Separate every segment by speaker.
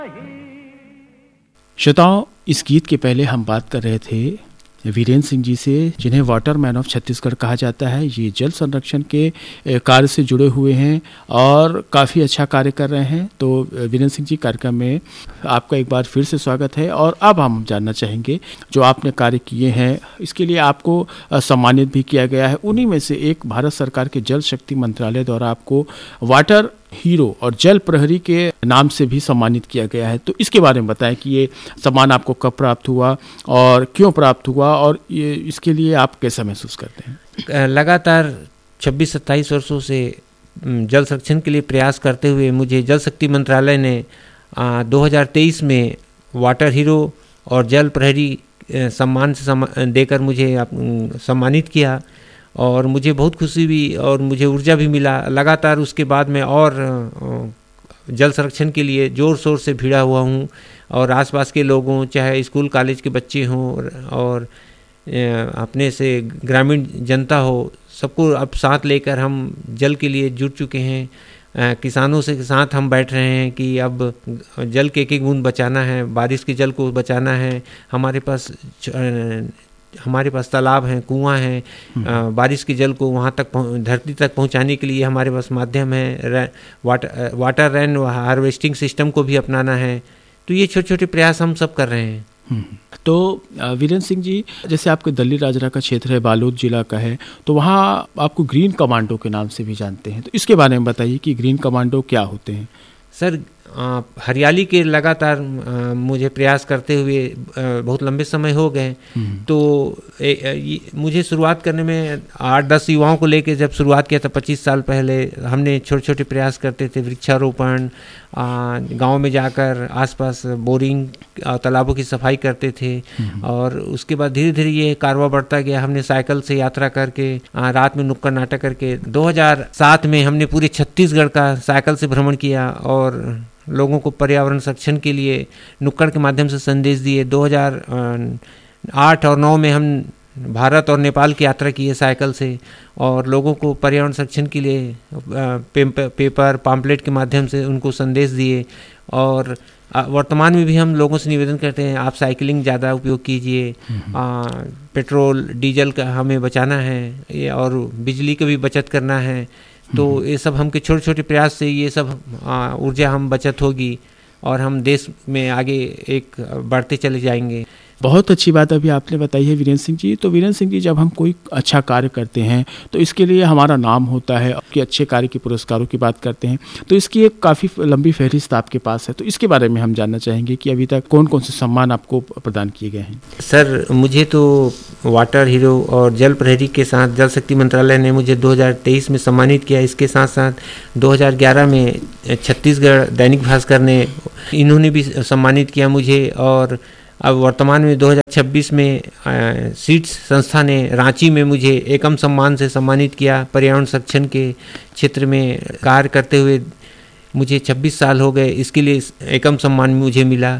Speaker 1: श्रोताओं, इस गीत के पहले हम बात कर रहे थे वीरेंद्र सिंह जी से, जिन्हें वाटर मैन ऑफ छत्तीसगढ़ कहा जाता है। ये जल संरक्षण के कार्य से जुड़े हुए हैं और काफ़ी अच्छा कार्य कर रहे हैं। तो वीरेंद्र सिंह जी, कार्यक्रम में आपका एक बार फिर से स्वागत है। और अब हम जानना चाहेंगे, जो आपने कार्य किए हैं इसके लिए आपको सम्मानित भी किया गया है। उन्हीं में से एक भारत सरकार के जल शक्ति मंत्रालय द्वारा आपको वाटर हीरो और जल प्रहरी के नाम से भी सम्मानित किया गया है। तो इसके बारे में बताएं कि ये सम्मान आपको कब प्राप्त हुआ और क्यों प्राप्त हुआ, और ये इसके लिए आप कैसा महसूस करते हैं?
Speaker 2: लगातार 26-27 वर्षों से जल संरक्षण के लिए प्रयास करते हुए मुझे जल शक्ति मंत्रालय ने 2023 में वाटर हीरो और जल प्रहरी सम्मान से देकर मुझे सम्मानित किया और मुझे बहुत खुशी हुई और मुझे ऊर्जा भी मिला। लगातार उसके बाद मैं और जल संरक्षण के लिए ज़ोर शोर से भिड़ा हुआ हूँ और आसपास के लोगों, चाहे स्कूल कॉलेज के बच्चे हों और अपने से ग्रामीण जनता हो, सबको अब साथ लेकर हम जल के लिए जुट चुके हैं। किसानों से साथ हम बैठ रहे हैं कि अब जल के एक एक बूंद बचाना है, बारिश के जल को बचाना है। हमारे पास तालाब हैं, कुआं हैं, बारिश के जल को वहाँ तक धरती तक पहुँचाने के लिए हमारे पास माध्यम है। वाटर रेन हार्वेस्टिंग सिस्टम को भी अपनाना है। तो ये छोटे छोटे प्रयास हम सब कर रहे हैं।
Speaker 1: तो वीरेंद्र सिंह जी, जैसे आपके दल्ली राजरा का क्षेत्र है, बालोद जिला का है, तो वहाँ आपको ग्रीन कमांडो के नाम से भी जानते हैं। तो इसके बारे में बताइए कि ग्रीन कमांडो क्या होते हैं?
Speaker 2: सर, हरियाली के लगातार मुझे प्रयास करते हुए बहुत लंबे समय हो गए। तो मुझे शुरुआत करने में 8-10 युवाओं को लेकर जब शुरुआत किया था 25 साल पहले, हमने छोटे छोटे प्रयास करते थे, वृक्षारोपण, गांव में जाकर आसपास बोरिंग तालाबों की सफाई करते थे। और उसके बाद धीरे धीरे ये कारवा बढ़ता गया। हमने साइकिल से यात्रा करके, रात में नुक्कड़ नाटक करके 2007 में हमने पूरे छत्तीसगढ़ का साइकिल से भ्रमण किया और लोगों को पर्यावरण संरक्षण के लिए नुक्कड़ के माध्यम से संदेश दिए। 2008 और 9 में हम भारत और नेपाल की यात्रा की है साइकिल से और लोगों को पर्यावरण संरक्षण के लिए पेपर पाम्पलेट के माध्यम से उनको संदेश दिए। और वर्तमान में भी हम लोगों से निवेदन करते हैं, आप साइकिलिंग ज़्यादा उपयोग कीजिए, पेट्रोल डीजल का हमें बचाना है और बिजली का भी बचत करना है। तो ये सब हम के छोटे छोटे प्रयास से ये सब ऊर्जा हम बचत होगी और हम देश में आगे एक बढ़ते चले जाएंगे।
Speaker 1: बहुत अच्छी बात अभी आपने बताई है वीरेंद्र सिंह जी। तो वीरेंद्र सिंह जी, जब हम कोई अच्छा कार्य करते हैं तो इसके लिए हमारा नाम होता है, आपके अच्छे कार्य के पुरस्कारों की बात करते हैं, तो इसकी एक काफ़ी लंबी फहरिस्त आपके पास है। तो इसके बारे में हम जानना चाहेंगे कि अभी तक कौन कौन से सम्मान आपको प्रदान किए गए हैं?
Speaker 2: सर, मुझे तो वाटर हीरो और जल प्रहरी के साथ जल शक्ति मंत्रालय ने मुझे 2023 में सम्मानित किया। इसके साथ साथ 2011 में छत्तीसगढ़ दैनिक भास्कर ने इन्होंने भी सम्मानित किया मुझे। और अब वर्तमान में 2026 में सीड्स संस्था ने रांची में मुझे एकम सम्मान से सम्मानित किया। पर्यावरण संरक्षण के क्षेत्र में कार्य करते हुए मुझे 26 साल हो गए, इसके लिए एकम सम्मान मुझे मिला।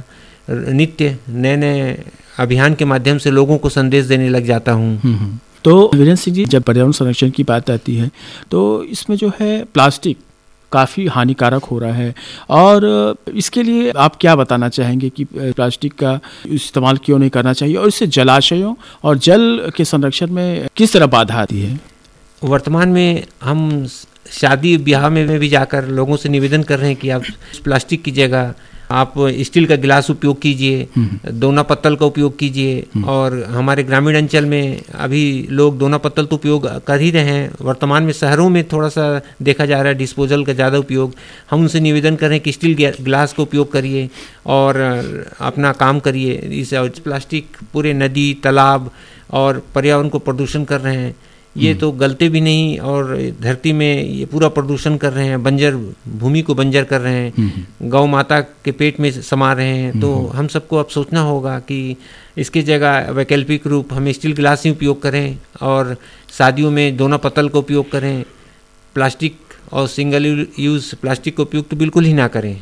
Speaker 2: नित्य नए नए अभियान के माध्यम से लोगों को संदेश देने लग जाता हूँ।
Speaker 1: तो वीरेंद्र सिंह जी, जब पर्यावरण संरक्षण की बात आती है तो इसमें जो है प्लास्टिक काफ़ी हानिकारक हो रहा है, और इसके लिए आप क्या बताना चाहेंगे कि प्लास्टिक का इस्तेमाल क्यों नहीं करना चाहिए और इससे जलाशयों और जल के संरक्षण में किस तरह बाधा आती है?
Speaker 2: वर्तमान में हम शादी ब्याह में भी जाकर लोगों से निवेदन कर रहे हैं कि आप प्लास्टिक की जगह आप स्टील का गिलास उपयोग कीजिए, दोना पत्तल का उपयोग कीजिए। और हमारे ग्रामीण अंचल में अभी लोग दोना पत्तल तो उपयोग कर ही रहे हैं। वर्तमान में शहरों में थोड़ा सा देखा जा रहा है डिस्पोजल का ज़्यादा उपयोग। हम उनसे निवेदन कर रहे हैं कि स्टील गिलास का उपयोग करिए और अपना काम करिए। इस प्लास्टिक पूरे नदी तालाब और पर्यावरण को प्रदूषण कर रहे हैं। ये तो गलते भी नहीं और धरती में ये पूरा प्रदूषण कर रहे हैं, बंजर भूमि को बंजर कर रहे हैं, गौ माता के पेट में समा रहे हैं। तो हम सबको अब सोचना होगा कि इसके जगह वैकल्पिक रूप हम स्टील गिलास ही उपयोग करें और शादियों में दोना पत्तल का उपयोग करें। प्लास्टिक और सिंगल यूज़ प्लास्टिक का उपयोग तो बिल्कुल ही ना करें।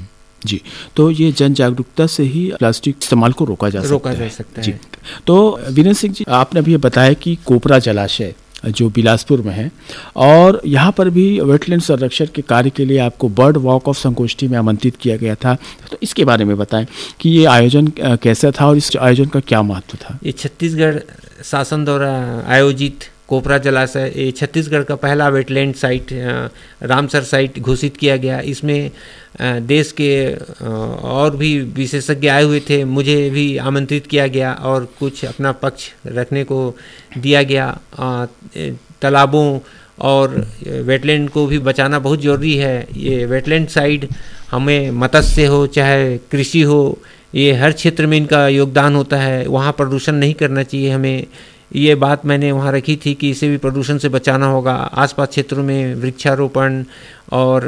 Speaker 1: जी, तो ये जन जागरूकता से ही प्लास्टिक इस्तेमाल को रोका जा सकता है।
Speaker 2: जी।
Speaker 1: तो वीरेंद्र सिंह जी, आपने अभी बताया कि कोपरा जलाशय जो बिलासपुर में है, और यहाँ पर भी वेटलैंड संरक्षण के कार्य के लिए आपको बर्ड वॉक ऑफ संगोष्ठी में आमंत्रित किया गया था। तो इसके बारे में बताएं कि ये आयोजन कैसा था और इस आयोजन का क्या महत्व था।
Speaker 2: ये छत्तीसगढ़ शासन द्वारा आयोजित कोपरा जलाशय, ये छत्तीसगढ़ का पहला वेटलैंड साइट, रामसर साइट घोषित किया गया। इसमें देश के और भी विशेषज्ञ आए हुए थे, मुझे भी आमंत्रित किया गया और कुछ अपना पक्ष रखने को दिया गया। तालाबों और वेटलैंड को भी बचाना बहुत ज़रूरी है। ये वेटलैंड साइट हमें मत्स्य हो चाहे कृषि हो, ये हर क्षेत्र में इनका योगदान होता है। वहाँ प्रदूषण नहीं करना चाहिए हमें, ये बात मैंने वहाँ रखी थी कि इसे भी प्रदूषण से बचाना होगा। आसपास क्षेत्रों में वृक्षारोपण और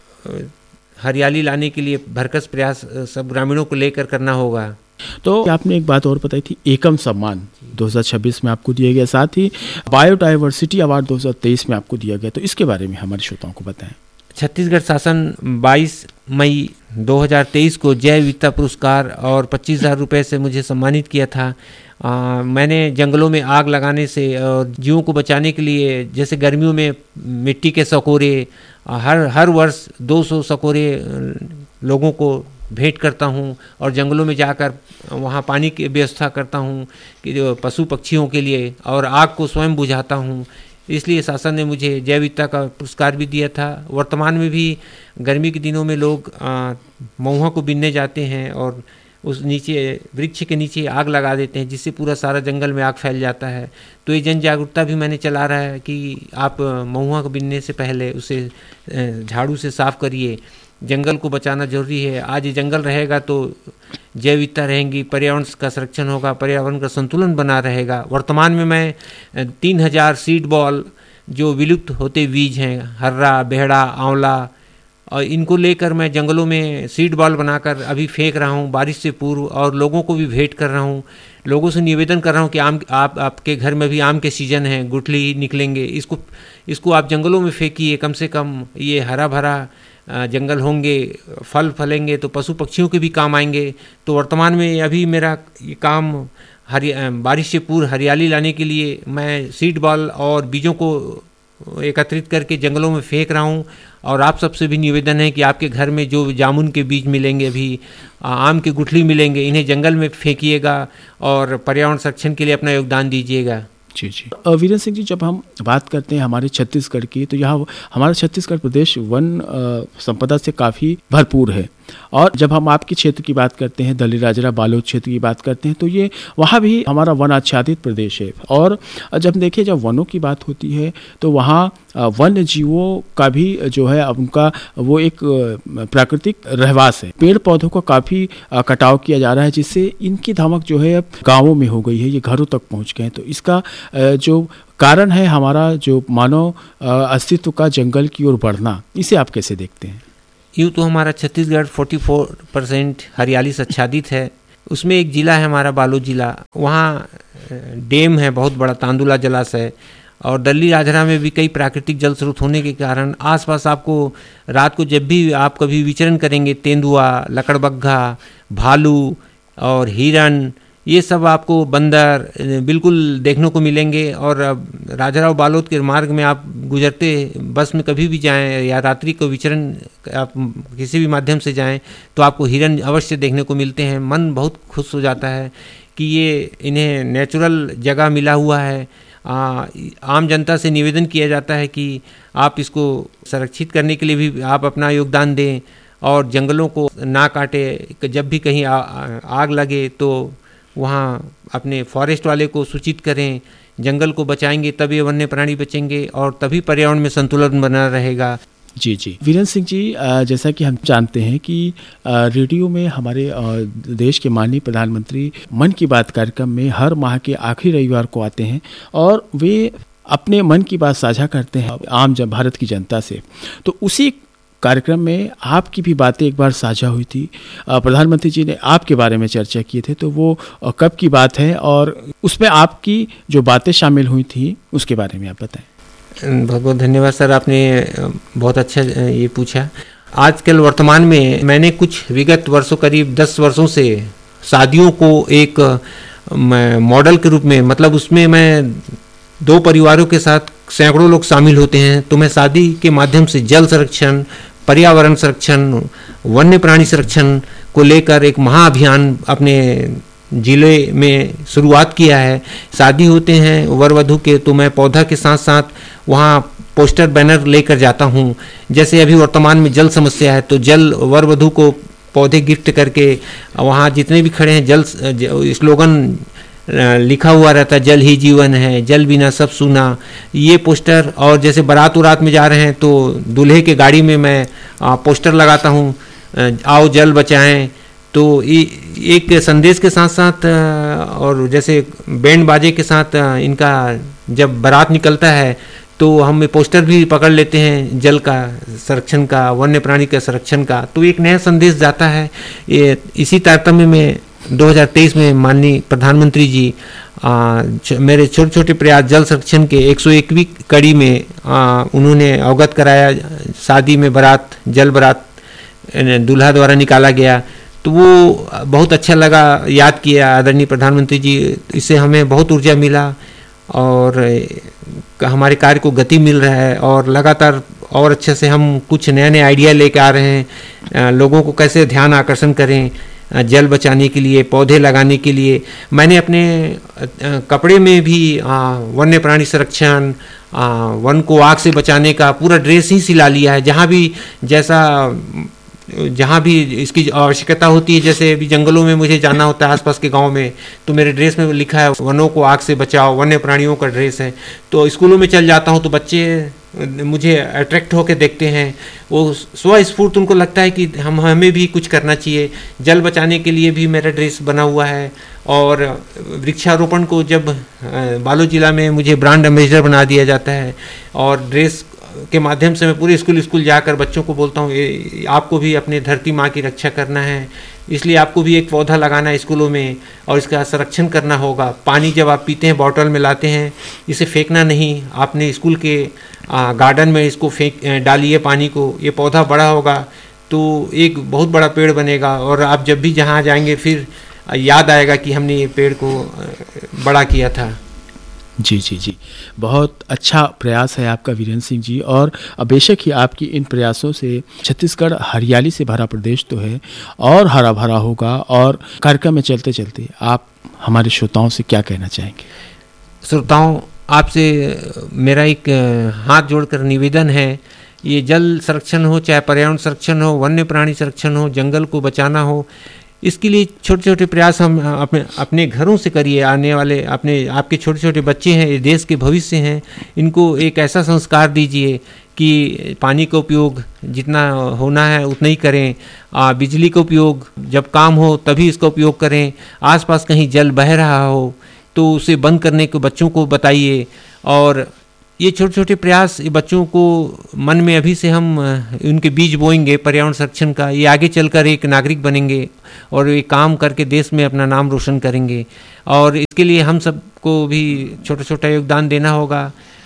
Speaker 2: हरियाली लाने के लिए भरकस प्रयास सब ग्रामीणों को लेकर करना होगा।
Speaker 1: तो आपने एक बात और बताई थी, एकम सम्मान 2026 में आपको दिया गया, साथ ही बायोडाइवर्सिटी अवार्ड 2023 में आपको दिया गया। तो इसके बारे में हमारे श्रोताओं को बताएं।
Speaker 2: छत्तीसगढ़ शासन 22 मई 2023 को जैव विविधता पुरस्कार और 25,000 रुपये से मुझे सम्मानित किया था। मैंने जंगलों में आग लगाने से और जीवों को बचाने के लिए, जैसे गर्मियों में मिट्टी के सकोरे, हर वर्ष 200 सकोरे लोगों को भेंट करता हूं और जंगलों में जाकर वहां पानी की व्यवस्था करता हूं कि पशु पक्षियों के लिए, और आग को स्वयं बुझाता हूं। इसलिए शासन ने मुझे जैव विविधता का पुरस्कार भी दिया था। वर्तमान में भी गर्मी के दिनों में लोग महुआ को बीनने जाते हैं और उस नीचे वृक्ष के नीचे आग लगा देते हैं, जिससे पूरा सारा जंगल में आग फैल जाता है। तो ये जन जागरूकता भी मैंने चला रहा है कि आप महुआ को बीनने से पहले उसे झाड़ू से साफ करिए। जंगल को बचाना जरूरी है। आज ये जंगल रहेगा तो जैव विविधता रहेंगी, पर्यावरण का संरक्षण होगा, पर्यावरण का संतुलन बना रहेगा। वर्तमान में मैं 3000 सीड बॉल जो विलुप्त होते बीज हैं, हर्रा, बेहड़ा, आंवला, और इनको लेकर मैं जंगलों में सीड बॉल बनाकर अभी फेंक रहा हूँ बारिश से पूर्व, और लोगों को भी भेंट कर रहा हूँ। लोगों से निवेदन कर रहा हूँ कि आपके घर में भी आम के सीजन है, गुठली निकलेंगे, इसको आप जंगलों में फेंकिए। कम से कम ये हरा भरा जंगल होंगे, फल फलेंगे तो पशु पक्षियों के भी काम आएंगे। तो वर्तमान में अभी मेरा ये काम बारिश से पूर्व हरियाली लाने के लिए मैं सीड बॉल और बीजों को एकत्रित करके जंगलों में फेंक रहा हूँ। और आप सबसे भी निवेदन है कि आपके घर में जो जामुन के बीज मिलेंगे, अभी आम के गुठली मिलेंगे, इन्हें जंगल में फेंकिएगा और पर्यावरण संरक्षण के लिए अपना योगदान दीजिएगा।
Speaker 1: जी जी। वीरेंद्र सिंह जी, जब हम बात करते हैं हमारे छत्तीसगढ़ की, तो यहाँ हमारा छत्तीसगढ़ प्रदेश वन संपदा से काफ़ी भरपूर है। और जब हम आपके क्षेत्र की बात करते हैं, दल्लीराजरा बालोद क्षेत्र की बात करते हैं, तो ये वहाँ भी हमारा वन आच्छादित प्रदेश है। और जब देखिए, जब वनों की बात होती है तो वहाँ वन्य जीवों का भी जो है उनका वो एक प्राकृतिक रहवास है। पेड़ पौधों का काफ़ी कटाव किया जा रहा है, जिससे इनकी धमक जो है अब गाँवों में हो गई है, ये घरों तक पहुँच गए हैं। तो इसका जो कारण है हमारा जो मानव अस्तित्व का जंगल की ओर बढ़ना, इसे आप कैसे देखते हैं?
Speaker 2: यूँ तो हमारा छत्तीसगढ़ 44% हरियाली से आच्छादित है। उसमें एक ज़िला है हमारा बालोद ज़िला, वहाँ डैम है बहुत बड़ा, तांदुला जलाशय, और दल्लीराजरा में भी कई प्राकृतिक जल स्रोत होने के कारण आसपास आपको रात को जब भी आप कभी विचरण करेंगे, तेंदुआ, लकड़बग्घा, भालू और हिरन, ये सब आपको बंदर बिल्कुल देखने को मिलेंगे। और राजरा और बालोद के मार्ग में आप गुजरते बस में कभी भी जाएं या रात्रि को विचरण आप किसी भी माध्यम से जाएं तो आपको हिरन अवश्य देखने को मिलते हैं। मन बहुत खुश हो जाता है कि ये इन्हें नेचुरल जगह मिला हुआ है। आम जनता से निवेदन किया जाता है कि आप इसको संरक्षित करने के लिए भी आप अपना योगदान दें और जंगलों को ना काटे। जब भी कहीं आग लगे तो वहाँ अपने फॉरेस्ट वाले को सूचित करें, जंगल को बचाएंगे तभी वन्य प्राणी बचेंगे और तभी पर्यावरण में संतुलन बना रहेगा।
Speaker 1: जी जी। वीरेंद्र सिंह जी, जैसा कि हम जानते हैं कि रेडियो में हमारे देश के माननीय प्रधानमंत्री मन की बात कार्यक्रम में हर माह के आखिरी रविवार को आते हैं और वे अपने मन की बात साझा करते हैं आम भारत की जनता से। तो उसी कार्यक्रम में आपकी भी बातें एक बार साझा हुई थी, प्रधानमंत्री जी ने आपके बारे में चर्चा किए थे। तो वो कब की बात है और उसमें आपकी जो बातें शामिल हुई थी उसके बारे में आप बताएं।
Speaker 2: बहुत बहुत धन्यवाद सर, आपने बहुत अच्छा ये पूछा। आजकल वर्तमान में मैंने कुछ विगत वर्षों, करीब 10 वर्षों से शादियों को एक मॉडल के रूप में, मतलब उसमें मैं 2 परिवारों के साथ सैकड़ों लोग शामिल होते हैं, तो मैं शादी के माध्यम से जल संरक्षण, पर्यावरण संरक्षण, वन्य प्राणी संरक्षण को लेकर एक महाअभियान अपने जिले में शुरुआत किया है। शादी होते हैं वर वधू के, तो मैं पौधा के साथ साथ वहाँ पोस्टर बैनर लेकर जाता हूँ। जैसे अभी वर्तमान में जल समस्या है, तो जल वर वधू को पौधे गिफ्ट करके वहाँ जितने भी खड़े हैं जल स्लोगन लिखा हुआ रहता है, जल ही जीवन है, जल बिना सब सूना, ये पोस्टर। और जैसे बारात उरात में जा रहे हैं तो दूल्हे के गाड़ी में मैं पोस्टर लगाता हूँ, आओ जल बचाएं। तो एक संदेश के साथ साथ और जैसे बैंड बाजे के साथ इनका जब बारात निकलता है तो हम पोस्टर भी पकड़ लेते हैं जल का संरक्षण का, वन्य प्राणी का संरक्षण का। तो एक नया संदेश जाता है। इसी तारतम्य में 2023 में माननीय प्रधानमंत्री जी मेरे छोटे छोटे प्रयास जल संरक्षण के 101वीं कड़ी में उन्होंने अवगत कराया। शादी में बारात, जल बारात दूल्हा द्वारा निकाला गया, तो वो बहुत अच्छा लगा, याद किया आदरणीय प्रधानमंत्री जी। इससे हमें बहुत ऊर्जा मिला और हमारे कार्य को गति मिल रहा है और लगातार और अच्छे से हम कुछ नए नए आइडिया लेके आ रहे हैं। लोगों को कैसे ध्यान आकर्षण करें जल बचाने के लिए, पौधे लगाने के लिए। मैंने अपने कपड़े में भी वन्य प्राणी संरक्षण, वन को आग से बचाने का पूरा ड्रेस ही सिला लिया है। जहाँ भी इसकी आवश्यकता होती है, जैसे अभी जंगलों में मुझे जाना होता है आसपास के गांव में, तो मेरे ड्रेस में लिखा है वनों को आग से बचाओ, वन्य प्राणियों का ड्रेस है। तो स्कूलों में चल जाता हूँ तो बच्चे मुझे अट्रैक्ट होकर देखते हैं, वो स्वस्फूर्त उनको लगता है कि हमें भी कुछ करना चाहिए। जल बचाने के लिए भी मेरा ड्रेस बना हुआ है। और वृक्षारोपण को जब बालोद जिला में मुझे ब्रांड एम्बेसडर बना दिया जाता है और ड्रेस के माध्यम से मैं पूरे स्कूल जाकर बच्चों को बोलता हूँ आपको भी अपने धरती माँ की रक्षा करना है, इसलिए आपको भी एक पौधा लगाना है स्कूलों में और इसका संरक्षण करना होगा। पानी जब आप पीते हैं, बॉटल में लाते हैं, इसे फेंकना नहीं, आपने स्कूल के गार्डन में इसको डालिए पानी को। ये पौधा बड़ा होगा तो एक बहुत बड़ा पेड़ बनेगा और आप जब भी जहाँ जाएंगे फिर याद आएगा कि हमने ये पेड़ को बड़ा किया था।
Speaker 1: जी जी जी, बहुत अच्छा प्रयास है आपका वीरेंद्र सिंह जी। और बेशक ही आपकी इन प्रयासों से छत्तीसगढ़ हरियाली से भरा प्रदेश तो है और हरा भरा होगा। और कार्यक्रम में चलते चलते आप हमारे श्रोताओं से क्या कहना चाहेंगे?
Speaker 2: श्रोताओं, आपसे मेरा एक हाथ जोड़कर निवेदन है, ये जल संरक्षण हो, चाहे पर्यावरण संरक्षण हो, वन्य प्राणी संरक्षण हो, जंगल को बचाना हो, इसके लिए छोटे छोटे प्रयास हम अपने घरों से करिए। आने वाले आपके छोटे छोटे बच्चे हैं, ये देश के भविष्य हैं, इनको एक ऐसा संस्कार दीजिए कि पानी का उपयोग जितना होना है उतना ही करें। बिजली का उपयोग जब काम हो तभी इसका उपयोग करें। आसपास कहीं जल बह रहा हो तो उसे बंद करने को बच्चों को बताइए। और ये छोटे छोटे प्रयास ये बच्चों को मन में अभी से हम उनके बीज बोएंगे पर्यावरण संरक्षण का, ये आगे चलकर एक नागरिक बनेंगे और ये काम करके देश में अपना नाम रोशन करेंगे। और इसके लिए हम सबको भी छोटा छोटा योगदान देना होगा।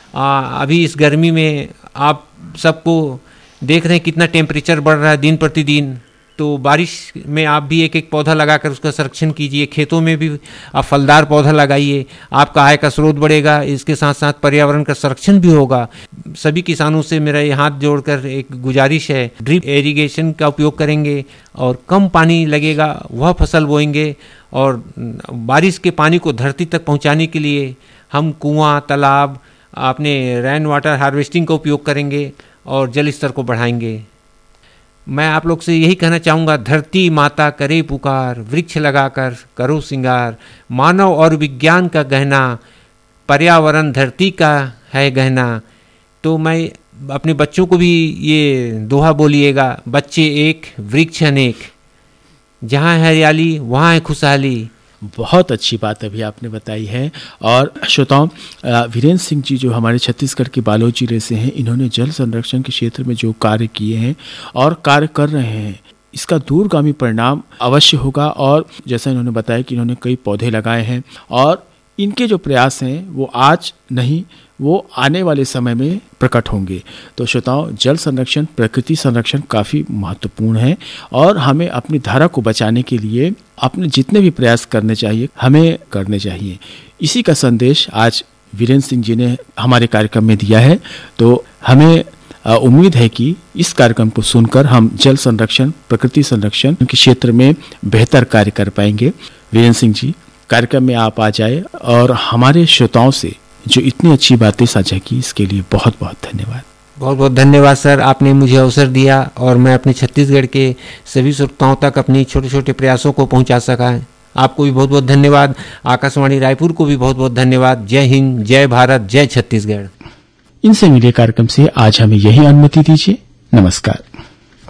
Speaker 2: अभी इस गर्मी में आप सबको देख रहे हैं कितना टेम्परेचर बढ़ रहा है दिन प्रतिदिन, तो बारिश में आप भी एक एक पौधा लगाकर उसका संरक्षण कीजिए। खेतों में भी आप फलदार पौधा लगाइए, आपका आय का स्रोत बढ़ेगा, इसके साथ साथ पर्यावरण का संरक्षण भी होगा। सभी किसानों से मेरा ये हाथ जोड़कर एक गुजारिश है, ड्रिप इरिगेशन का उपयोग करेंगे और कम पानी लगेगा वह फसल बोएंगे। और बारिश के पानी को धरती तक पहुँचाने के लिए हम कुआं, तालाब, अपने रेन वाटर हार्वेस्टिंग का उपयोग करेंगे और जल स्तर को बढ़ाएंगे। मैं आप लोग से यही कहना चाहूँगा, धरती माता करे पुकार, वृक्ष लगाकर करो सिंगार, मानव और विज्ञान का गहना, पर्यावरण धरती का है गहना। तो मैं अपने बच्चों को भी ये दोहा बोलिएगा, बच्चे एक वृक्ष अनेक, जहाँ है हरियाली वहाँ है खुशहाली।
Speaker 1: बहुत अच्छी बात अभी आपने बताई है। और श्रोताओं, वीरेंद्र सिंह जी जो हमारे छत्तीसगढ़ के बालोद जिले से हैं, इन्होंने जल संरक्षण के क्षेत्र में जो कार्य किए हैं और कार्य कर रहे हैं, इसका दूरगामी परिणाम अवश्य होगा। और जैसा इन्होंने बताया कि इन्होंने कई पौधे लगाए हैं और इनके जो प्रयास हैं वो आज नहीं, वो आने वाले समय में प्रकट होंगे। तो श्रोताओं, जल संरक्षण, प्रकृति संरक्षण काफ़ी महत्वपूर्ण है और हमें अपनी धारा को बचाने के लिए अपने जितने भी प्रयास करने चाहिए हमें करने चाहिए। इसी का संदेश आज वीरेंद्र सिंह जी ने हमारे कार्यक्रम में दिया है। तो हमें उम्मीद है कि इस कार्यक्रम को सुनकर हम जल संरक्षण, प्रकृति संरक्षण के क्षेत्र में बेहतर कार्य कर पाएंगे। वीरेंद्र सिंह जी, कार्यक्रम में आप आ जाए और हमारे श्रोताओं से जो इतनी अच्छी बातें साझा की, इसके लिए बहुत बहुत धन्यवाद।
Speaker 2: बहुत बहुत धन्यवाद सर, आपने मुझे अवसर दिया और मैं अपने छत्तीसगढ़ के सभी श्रोताओं तक अपनी छोटे छोटे प्रयासों को पहुंचा सका है। आपको भी बहुत बहुत धन्यवाद। आकाशवाणी रायपुर को भी बहुत बहुत धन्यवाद। जय हिंद, जय भारत, जय छत्तीसगढ़।
Speaker 1: इनसे मिले कार्यक्रम से आज हमें यही अनुमति दीजिए। नमस्कार।